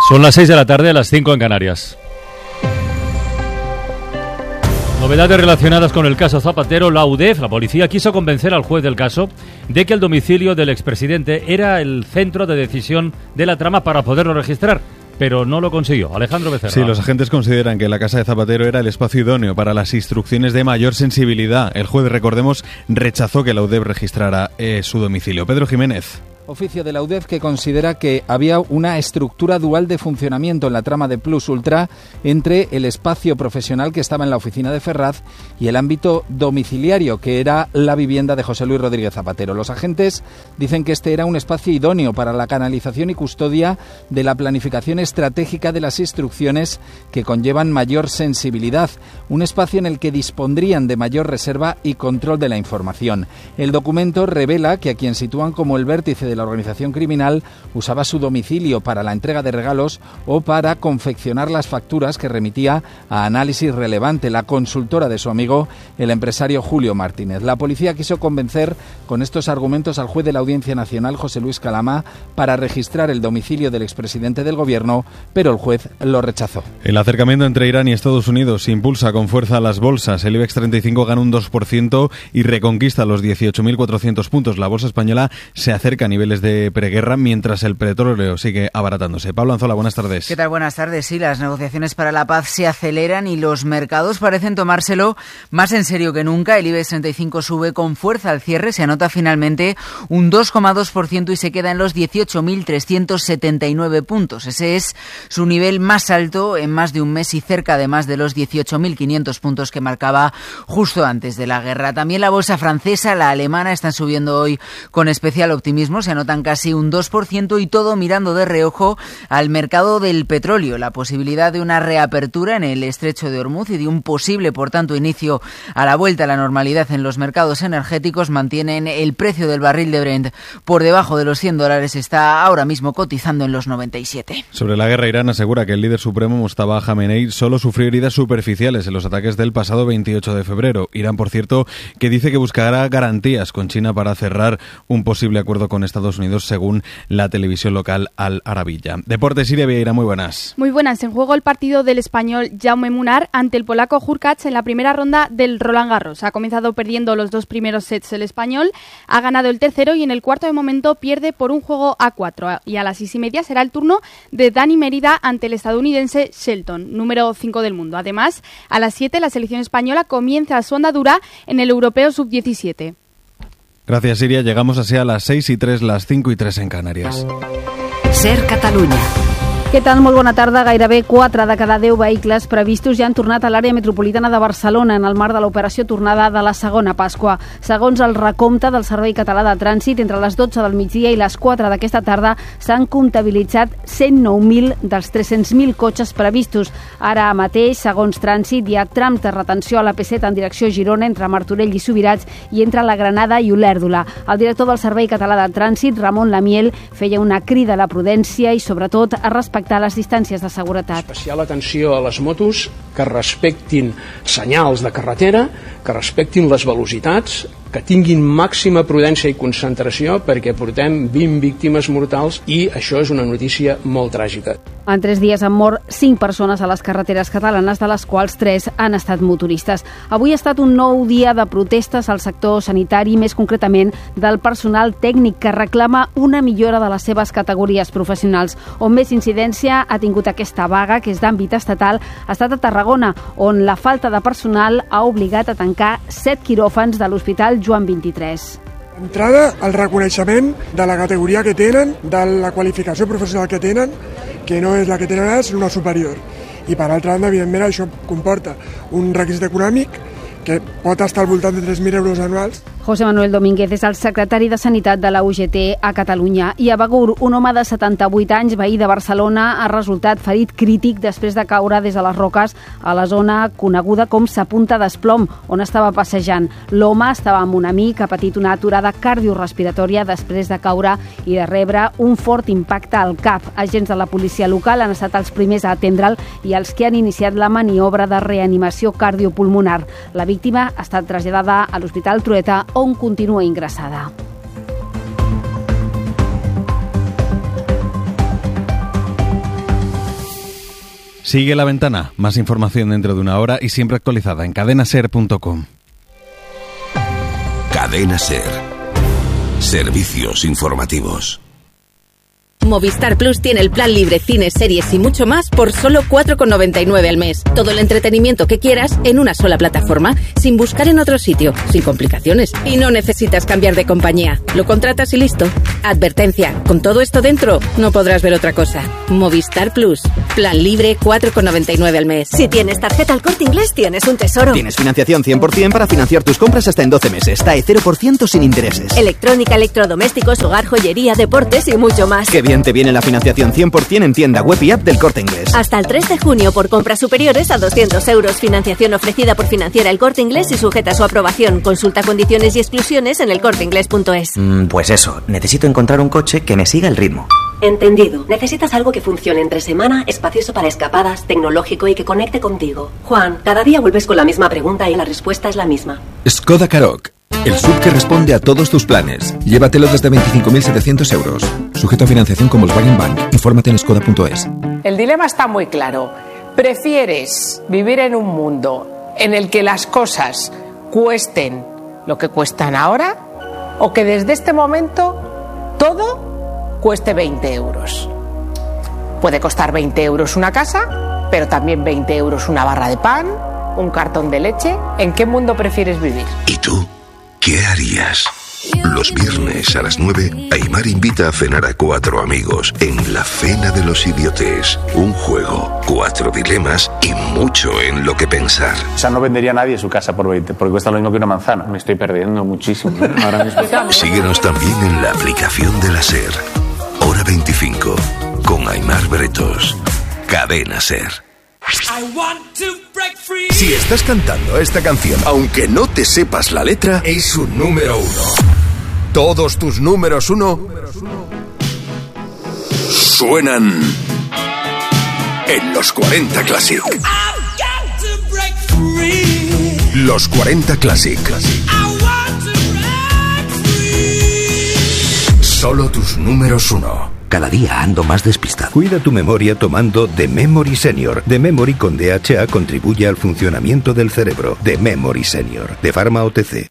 Son las 6 de la tarde, a las 5 en Canarias. Novedades relacionadas con el caso Zapatero. La UDEF, la policía, quiso convencer al juez del caso de que el domicilio del expresidente era el centro de decisión de la trama para poderlo registrar, pero no lo consiguió. Alejandro Becerra. Sí, los agentes consideran que la casa de Zapatero era el espacio idóneo para las instrucciones de mayor sensibilidad. El juez, recordemos, rechazó que la UDEF registrara su domicilio. Pedro Jiménez. Oficio de la UDEF que considera que había una estructura dual de funcionamiento en la trama de Plus Ultra entre el espacio profesional que estaba en la oficina de Ferraz y el ámbito domiciliario, que era la vivienda de José Luis Rodríguez Zapatero. Los agentes dicen que este era un espacio idóneo para la canalización y custodia de la planificación estratégica de las instrucciones que conllevan mayor sensibilidad, un espacio en el que dispondrían de mayor reserva y control de la información. El documento revela que a quien sitúan como el vértice de la organización criminal usaba su domicilio para la entrega de regalos o para confeccionar las facturas que remitía a Análisis Relevante, la consultora de su amigo, el empresario Julio Martínez. La policía quiso convencer con estos argumentos al juez de la Audiencia Nacional, José Luis Calama, para registrar el domicilio del expresidente del gobierno, pero el juez lo rechazó. El acercamiento entre Irán y Estados Unidos impulsa con fuerza las bolsas. El IBEX 35 gana un 2% y reconquista los 18.400 puntos. La bolsa española se acerca a niveles de preguerra, mientras el petróleo sigue abaratándose. Pablo Anzola, buenas tardes. ¿Qué tal? Buenas tardes. Sí, las negociaciones para la paz se aceleran y los mercados parecen tomárselo más en serio que nunca. El IBEX 35 sube con fuerza al cierre, se anota finalmente un 2,2% y se queda en los 18.379 puntos. Ese es su nivel más alto en más de un mes y cerca además de los 18.500 puntos que marcaba justo antes de la guerra. También la bolsa francesa, la alemana, están subiendo hoy con especial optimismo. Se anotan casi un 2% y todo mirando de reojo al mercado del petróleo. La posibilidad de una reapertura en el estrecho de Hormuz y de un posible, por tanto, inicio a la vuelta a la normalidad en los mercados energéticos mantienen el precio del barril de Brent por debajo de los $100. Está ahora mismo cotizando en los 97. Sobre la guerra, Irán asegura que el líder supremo Mustafa Khamenei solo sufrió heridas superficiales en los ataques del pasado 28 de febrero. Irán, por cierto, que dice que buscará garantías con China para cerrar un posible acuerdo con Estados Unidos, según la televisión local Al Arabiya. Deportes, Siria Vieira, muy buenas. Muy buenas. En juego el partido del español Jaume Munar ante el polaco Hurkacz en la primera ronda del Roland Garros. Ha comenzado perdiendo los dos primeros sets el español, ha ganado el tercero y en el cuarto de momento pierde por un juego a 4. Y a las 6:30 será el turno de Dani Mérida ante el estadounidense Shelton, número 5 del mundo. Además, a las 7 la selección española comienza su andadura en el Europeo Sub-17. Gracias, Siria. Llegamos así a las 6:03, las 5:03 en Canàries. Ser Catalunya. Què tal? Molt bona tarda. Gairebé 4 de cada 10 vehicles previstos ja han tornat a l'àrea metropolitana de Barcelona en el marc de l'operació tornada de la segona Pasqua. Segons el recompte del Servei Català de Trànsit, entre les 12 del migdia i les 4 d'aquesta tarda s'han comptabilitzat 109.000 dels 300.000 cotxes previstos. Ara mateix, segons Trànsit, hi ha trams de retenció a la P7 en direcció Girona entre Martorell i Subirats i entre la Granada i Olèrdola. El director del Servei Català de Trànsit, Ramon Lamiel, feia una crida a la prudència i sobretot a respectar les distàncies de seguretat. Especial atenció a les motos que respectin senyals de carretera, que respectin les velocitats, que tinguin màxima prudència i concentració perquè portem 20 víctimes mortals i això és una notícia molt tràgica. En 3 dies han mort 5 persones a les carreteres catalanes, de les quals 3 han estat motoristes. Avui ha estat un nou dia de protestes al sector sanitari, més concretament del personal tècnic, que reclama una millora de les seves categories professionals. On més incidència ha tingut aquesta vaga, que és d'àmbit estatal, ha estat a Tarragona, on la falta de personal ha obligat a tancar 7 quiròfans de l'Hospital Joan 23. D'entrada, el reconeixement de la categoria que tenen, de la qualificació professional que tenen, que no és la que tenen ara, sinó una superior. I per altra banda, evidentment, això comporta un requisit econòmic que pot estar al voltant de 3.000 euros anuals. José Manuel Domínguez és el secretari de Sanitat de la UGT a Catalunya. I a Begur, un home de 78 anys, veí de Barcelona, ha resultat ferit crític després de caure des de les roques a la zona coneguda com Sa Punta d'Esplom, on estava passejant. L'home estava amb un amic, ha patit una aturada cardiorrespiratòria després de caure i de rebre un fort impacte al cap. Agents de la policia local han estat els primers a atendre'l i els que han iniciat la maniobra de reanimació cardiopulmonar. La víctima ha estat traslladada a l'Hospital Trueta, on continua ingressada. Sigue La Ventana. Más información dentro de una hora y siempre actualizada en cadenaser.com. Cadena Ser. Servicios informativos. Movistar Plus tiene el plan libre, cines, series y mucho más por solo 4,99 al mes. Todo el entretenimiento que quieras en una sola plataforma, sin buscar en otro sitio, sin complicaciones. Y no necesitas cambiar de compañía. Lo contratas y listo. Advertencia, con todo esto dentro, no podrás ver otra cosa. Movistar Plus. Plan libre, 4,99 al mes. Si tienes tarjeta El Corte Inglés, tienes un tesoro. Tienes financiación 100% para financiar tus compras hasta en 12 meses. TAE 0% sin intereses. Electrónica, electrodomésticos, hogar, joyería, deportes y mucho más. Qué bien te viene la financiación 100% en tienda web y app del Corte Inglés. Hasta el 3 de junio por compras superiores a 200 euros. Financiación ofrecida por Financiera El Corte Inglés y sujeta a su aprobación. Consulta condiciones y exclusiones en elcorteinglés.es. Pues eso, necesito encontrar un coche que me siga el ritmo. Entendido. Necesitas algo que funcione entre semana, espacioso para escapadas, tecnológico y que conecte contigo. Juan, cada día vuelves con la misma pregunta y la respuesta es la misma. Skoda Karoq. El SUV que responde a todos tus planes. Llévatelo desde 25.700 euros. Sujeto a financiación con Volkswagen Bank. Infórmate en skoda.es. El dilema está muy claro. ¿Prefieres vivir en un mundo en el que las cosas cuesten lo que cuestan ahora? ¿O que desde este momento todo cueste 20 euros? Puede costar 20 euros una casa, pero también 20 euros una barra de pan, un cartón de leche. ¿En qué mundo prefieres vivir? ¿Y tú? ¿Qué harías? Los viernes a las 9, Aimar invita a cenar a 4 amigos en la Cena de los Idiotes. Un juego, 4 dilemas y mucho en lo que pensar. O sea, no vendería a nadie su casa por 20, porque cuesta lo mismo que una manzana. Me estoy perdiendo muchísimo ahora mismo. Síguenos también en la aplicación de la SER. Hora 25, con Aimar Bretos. Cadena SER. Si estás cantando esta canción, aunque no te sepas la letra, es un número 1. Todos tus números 1 suenan en los 40 Classic. Los 40 Classic. Solo tus números 1. Cada día ando más despistado. Cuida tu memoria tomando The Memory Senior. The Memory con DHA contribuye al funcionamiento del cerebro. The Memory Senior, de Pharma OTC.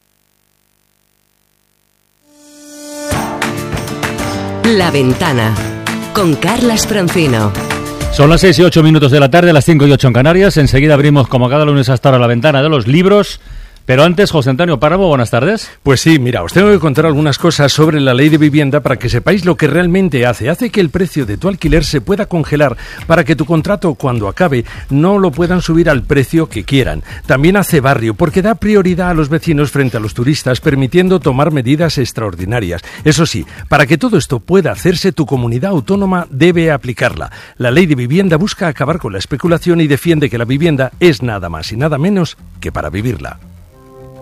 La Ventana, con Carlas Francino. Son las 6 y 8 minutos de la tarde, las 5 y 8 en Canarias. Enseguida abrimos, como cada lunes hasta ahora, la ventana de los libros. Pero antes, José Antonio Páramo, buenas tardes. Pues sí, mira, os tengo que contar algunas cosas sobre la ley de vivienda para que sepáis lo que realmente hace. Hace que el precio de tu alquiler se pueda congelar para que tu contrato, cuando acabe, no lo puedan subir al precio que quieran. También hace barrio, porque da prioridad a los vecinos frente a los turistas, permitiendo tomar medidas extraordinarias. Eso sí, para que todo esto pueda hacerse, tu comunidad autónoma debe aplicarla. La ley de vivienda busca acabar con la especulación y defiende que la vivienda es nada más y nada menos que para vivirla.